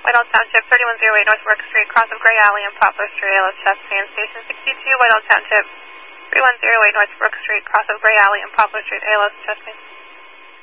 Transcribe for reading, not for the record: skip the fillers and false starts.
Whitehall Township, 3108 North Brook Street, cross of Gray Alley and Poplar Street, ALS Chesapeake. Station 62, Whitehall Township, 3108 North Brook Street, cross of Gray Alley and Poplar Street, ALS Chesapeake.